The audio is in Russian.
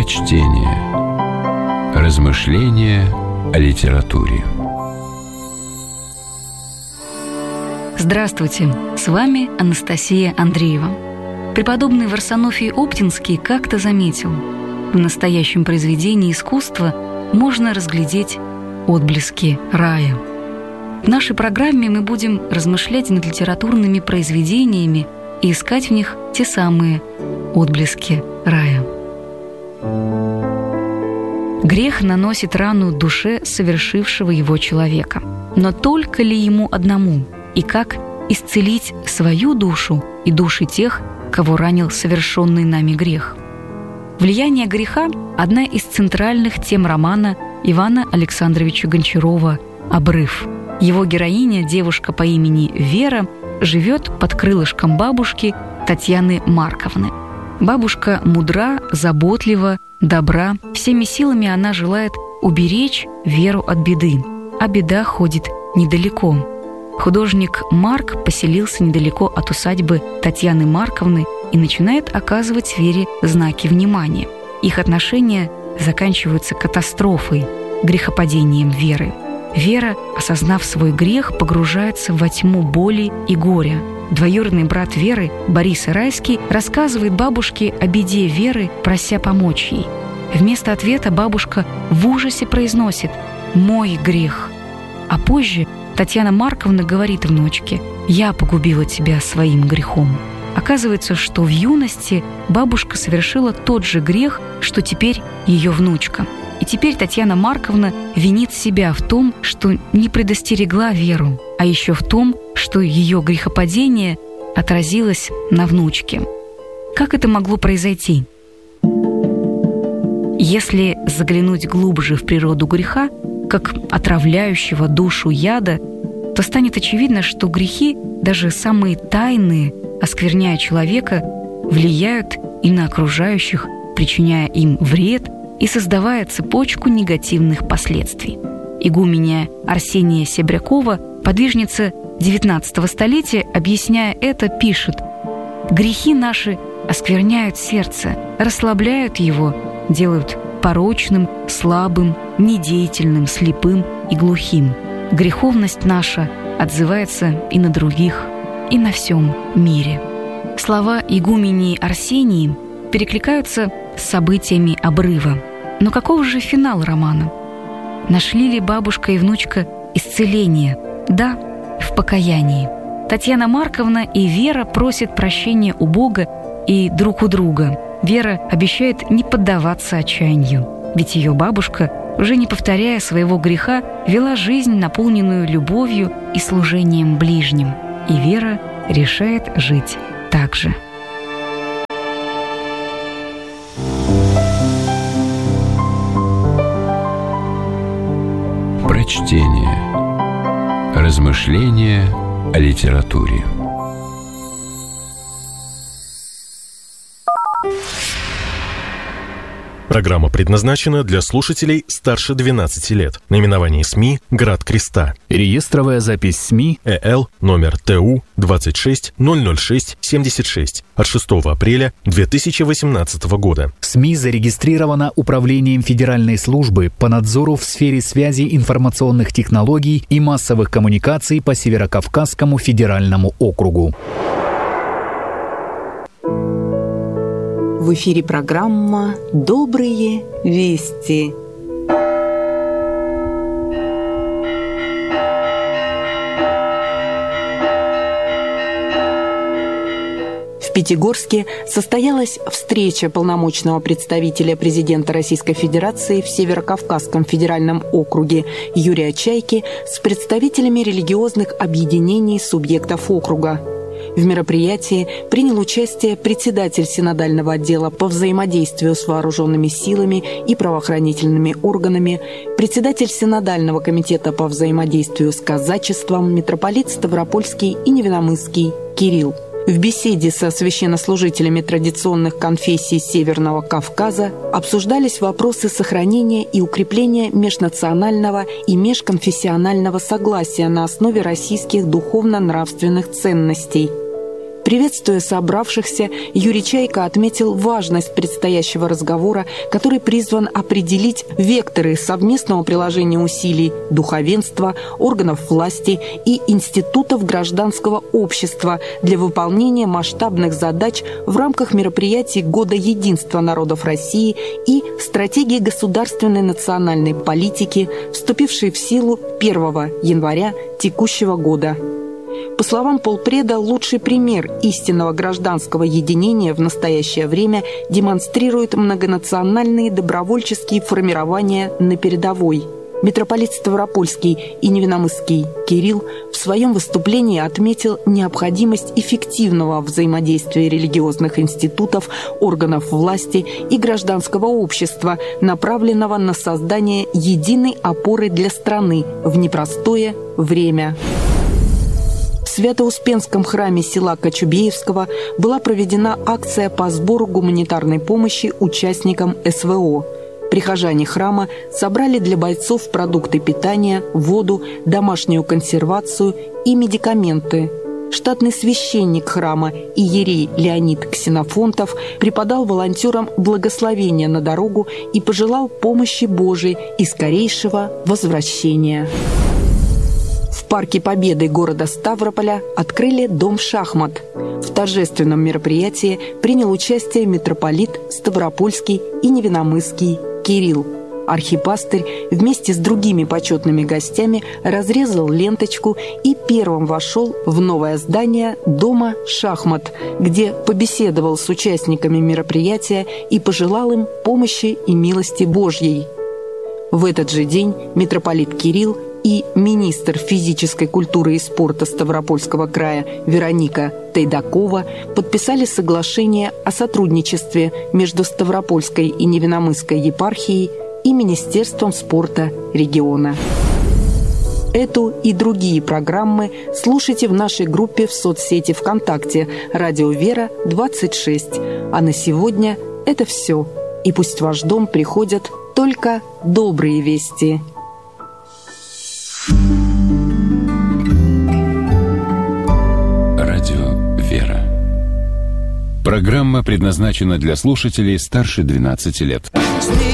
Прочтение. Размышления о литературе. Здравствуйте, с вами Анастасия Андреева. Преподобный Варсонофий Оптинский как-то заметил: в настоящем произведении искусства можно разглядеть отблески рая. В нашей программе мы будем размышлять над литературными произведениями и искать в них те самые отблески рая. Грех наносит рану душе совершившего его человека. Но только ли ему одному? И как исцелить свою душу и души тех, кого ранил совершенный нами грех? Влияние греха – одна из центральных тем романа Ивана Александровича Гончарова «Обрыв». Его героиня, девушка по имени Вера, живет под крылышком бабушки Татьяны Марковны. Бабушка мудра, заботлива, добра. Всеми силами она желает уберечь Веру от беды. А беда ходит недалеко. Художник Марк поселился недалеко от усадьбы Татьяны Марковны и начинает оказывать Вере знаки внимания. Их отношения заканчиваются катастрофой, грехопадением Веры. Вера, осознав свой грех, погружается во тьму боли и горя. Двоюродный брат Веры, Борис Райский, рассказывает бабушке о беде Веры, прося помочь ей. Вместо ответа бабушка в ужасе произносит «мой грех». А позже Татьяна Марковна говорит внучке: «Я погубила тебя своим грехом». Оказывается, что в юности бабушка совершила тот же грех, что теперь ее внучка. И теперь Татьяна Марковна винит себя в том, что не предостерегла Веру, а еще в том, что ее грехопадение отразилось на внучке. Как это могло произойти? Если заглянуть глубже в природу греха, как отравляющего душу яда, то станет очевидно, что грехи, даже самые тайные, оскверняя человека, влияют и на окружающих, причиняя им вред и создавая цепочку негативных последствий. Игуменья Арсения Себрякова, подвижница XIX столетия, объясняя это, пишет: «Грехи наши оскверняют сердце, расслабляют его, делают порочным, слабым, недеятельным, слепым и глухим. Греховность наша отзывается и на других, и на всем мире». Слова игуменьи Арсении перекликаются с событиями «Обрыва». Но каков же финал романа? Нашли ли бабушка и внучка исцеление? Да, в покаянии. Татьяна Марковна и Вера просят прощения у Бога и друг у друга. Вера обещает не поддаваться отчаянию, ведь ее бабушка, уже не повторяя своего греха, вела жизнь, наполненную любовью и служением ближним. И Вера решает жить так же. Прочтение. Размышления о литературе. Программа предназначена для слушателей старше 12 лет. Наименование СМИ «Град Креста». Реестровая запись СМИ ЭЛ номер ТУ 26-006-76 от 6 апреля 2018 года. СМИ зарегистрирована Управлением Федеральной службы по надзору в сфере связи информационных технологий и массовых коммуникаций по Северокавказскому федеральному округу. В эфире программа «Добрые вести». В Пятигорске состоялась встреча полномочного представителя президента Российской Федерации в Северокавказском федеральном округе Юрия Чайки с представителями религиозных объединений субъектов округа. В мероприятии принял участие председатель синодального отдела по взаимодействию с вооруженными силами и правоохранительными органами, председатель синодального комитета по взаимодействию с казачеством, митрополит Ставропольский и Невиномысский Кирилл. В беседе со священнослужителями традиционных конфессий Северного Кавказа обсуждались вопросы сохранения и укрепления межнационального и межконфессионального согласия на основе российских духовно-нравственных ценностей. Приветствуя собравшихся, Юрий Чайка отметил важность предстоящего разговора, который призван определить векторы совместного приложения усилий духовенства, органов власти и институтов гражданского общества для выполнения масштабных задач в рамках мероприятий Года единства народов России и стратегии государственной национальной политики, вступившей в силу 1 января текущего года. По словам полпреда, лучший пример истинного гражданского единения в настоящее время демонстрируют многонациональные добровольческие формирования на передовой. Митрополит Ставропольский и Невиномысский Кирилл в своем выступлении отметил необходимость эффективного взаимодействия религиозных институтов, органов власти и гражданского общества, направленного на создание единой опоры для страны в непростое время. В Свято-Успенском храме села Кочубеевского была проведена акция по сбору гуманитарной помощи участникам СВО. Прихожане храма собрали для бойцов продукты питания, воду, домашнюю консервацию и медикаменты. Штатный священник храма иерей Леонид Ксенофонтов преподал волонтерам благословение на дорогу и пожелал помощи Божией и скорейшего возвращения. В Парке Победы города Ставрополя открыли Дом шахмат. В торжественном мероприятии принял участие митрополит Ставропольский и Невиномысский Кирилл. Архипастырь вместе с другими почетными гостями разрезал ленточку и первым вошел в новое здание Дома шахмат, где побеседовал с участниками мероприятия и пожелал им помощи и милости Божьей. В этот же день митрополит Кирилл и министр физической культуры и спорта Ставропольского края Вероника Тайдакова подписали соглашение о сотрудничестве между Ставропольской и Невиномысской епархией и Министерством спорта региона. Эту и другие программы слушайте в нашей группе в соцсети ВКонтакте «Радио Вера 26». А на сегодня это все. И пусть в ваш дом приходят только добрые вести. Радио Вера. Программа предназначена для слушателей старше 12 лет.